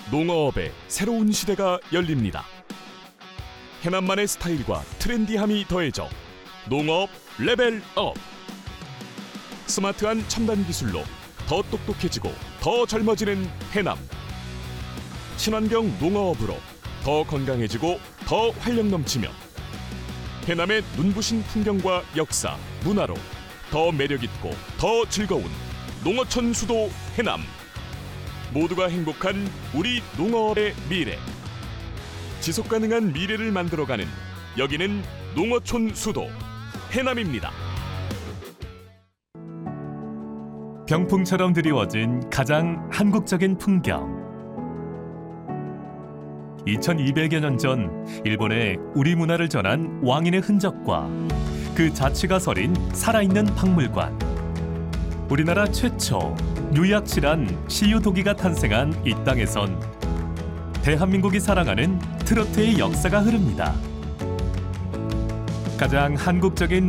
농어업의 새로운 시대가 열립니다. 해남만의 스타일과 트렌디함이 더해져 농어업 레벨업. 스마트한 첨단 기술로 더 똑똑해지고 더 젊어지는 해남. 친환경 농어업으로 더 건강해지고 더 활력 넘치며 해남의 눈부신 풍경과 역사, 문화로 더 매력있고 더 즐거운 농어촌 수도 해남. 모두가 행복한 우리 농어업의 미래. 지속가능한 미래를 만들어가는 여기는 농어촌 수도 해남입니다. 병풍처럼 드리워진 가장 한국적인 풍경. 2200여 년 전 일본에 우리 문화를 전한 왕인의 흔적과 그 자취가 서린 살아있는 박물관. 우리나라 최초 유약실한 시유도기가 탄생한 이 땅에선 대한민국이 사랑하는 트로트의 역사가 흐릅니다. 가장 한국적인